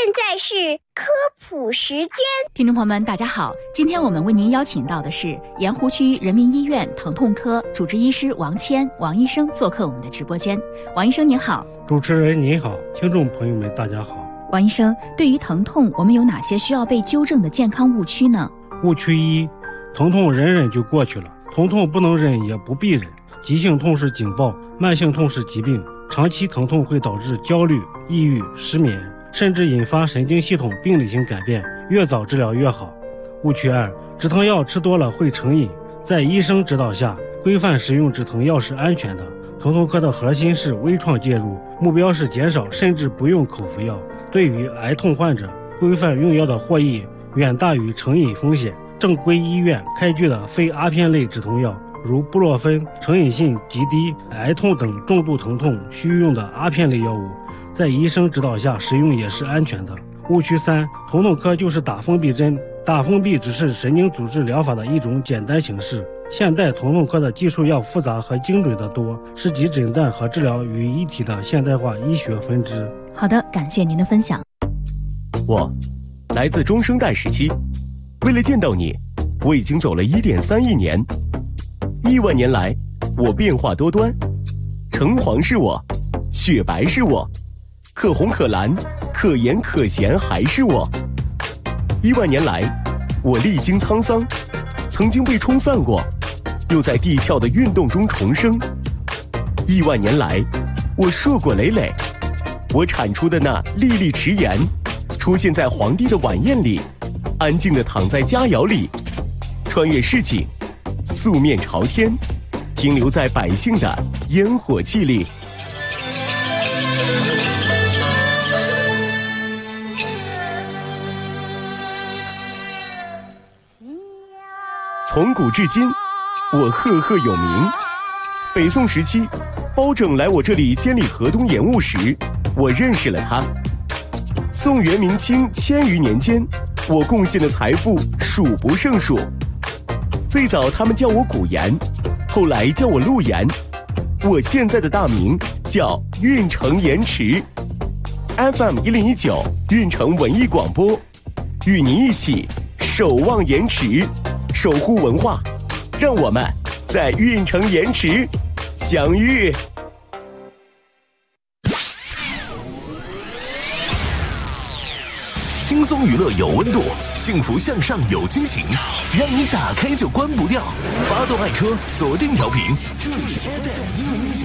在是科普时间。 听众朋友们大家好，今天我们为您邀请到的是盐湖区人民医院疼痛科主治医师王谦王医生做客我们的直播间。王医生您好。 主持人您好，听众朋友们大家好。 王医生，对于疼痛我们有哪些需要被纠正的健康误区呢？ 误区一，疼痛忍忍就过去了，疼痛不能忍也不必忍。急性痛是警报，慢性痛是疾病，长期疼痛会导致焦虑、抑郁、失眠，甚至引发神经系统病理性改变，越早治疗越好。误区二，止疼药吃多了会成瘾，在医生指导下规范使用止疼药是安全的。疼痛科的核心是微创介入，目标是减少甚至不用口服药。对于癌痛患者，规范用药的获益远大于成瘾风险。正规医院开具的非阿片类止痛药，如布洛芬，成瘾性极低，癌痛等重度疼痛需用的阿片类药物，在医生指导下使用也是安全的。误区三，疼痛科就是打封闭针，打封闭只是神经组织疗法的一种简单形式。现代疼痛科的技术要复杂和精准得多，是集诊断和治疗于一体的现代化医学分支。 好的，感谢您的分享。 我来自中生代时期，为了见到你，我已经走了1.3亿年。亿万年来，我变化多端，橙黄是我，雪白是我，可红可蓝，可盐可咸还是我。亿万年来，我历经沧桑，曾经被冲散过，又在地壳的运动中重生。亿万年来，我硕果累累，我产出的那粒粒迟盐，出现在皇帝的晚宴里，安静地躺在佳肴里，穿越市井，素面朝天，停留在百姓的烟火气里。从古至今，我赫赫有名。北宋时期，包拯来我这里监理河东盐务时，我认识了他。宋元明清1000余年间，我贡献的财富数不胜数。最早他们叫我古盐，后来叫我陆盐，我现在的大名叫运城盐池。FM 1019运城文艺广播，与您一起守望盐池，守护文化，让我们在运城盐池相遇。 轻松娱乐有温度，幸福向上有惊喜，让你打开就关不掉。发动爱车，锁定调频，这里是 FM 119。